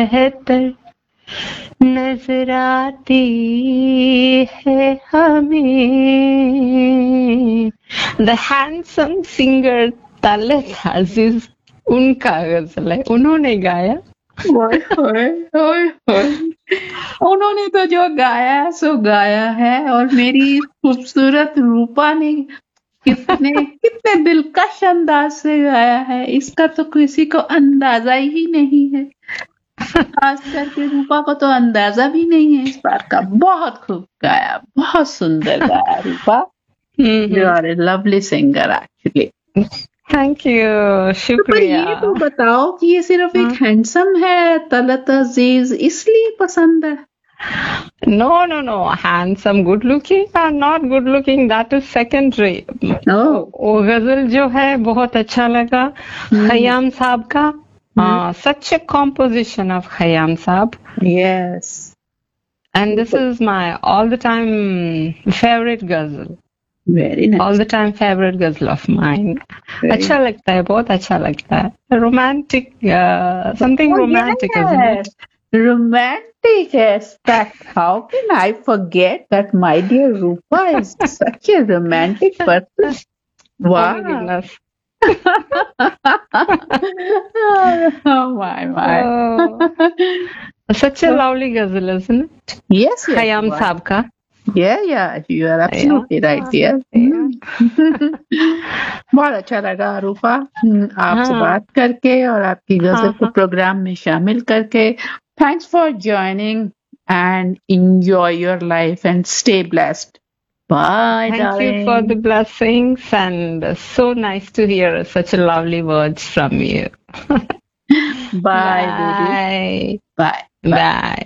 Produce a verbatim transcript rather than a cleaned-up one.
बेहतर नजर आती है हमें। द हैंडसम सिंगर तलत अजीज उनका गजल है, उन्होंने गाया। ओए होए ओए होए, उन्होंने तो जो गाया सो गाया है, और मेरी खूबसूरत रूपा ने कितने कितने दिलकश अंदाज से गाया है, इसका तो किसी को अंदाजा ही नहीं है। खास करके रूपा को तो अंदाजा भी नहीं है इस बात का। बहुत खूब गाया, बहुत सुंदर गाया रूपा। You R A lovely singer actually. Thank you, पर शुक्रिया। ये तो बताओ कि ये सिर्फ एक हैंडसम है तलत अजीज इसलिए पसंद है? No, no, no. Handsome, good looking or not good looking, that is secondary. Oh. वो गजल जो है बहुत अच्छा लगा खयाम साहब का। uh, such a composition of Khayyam Saab. Yes. And this is my all the time favorite ghazal. Very nice. All the time favorite ghazal of mine. Very अच्छा लगता है, बहुत अच्छा लगता है। Romantic, uh, something oh, romantic, yes. isn't it? Romantic aspect. How can I forget that my dear Rupa is such a romantic person? Wow. Oh my goodness. Oh my my. Oh, such a lovely ghazal, isn't it? Yes, yes. Khayyam Saab ka. Yeah, yeah. You are absolutely Yeah. right, dear. Yeah. बहुत अच्छा लगा रूपा आपसे बात करके और आपकी गजल को प्रोग्राम में शामिल करके। Thanks for joining and enjoy your life and stay blessed. Bye, Thank darling. you for the blessings and so nice to hear such lovely words from you. Bye, baby. Bye. Bye. Bye. Bye.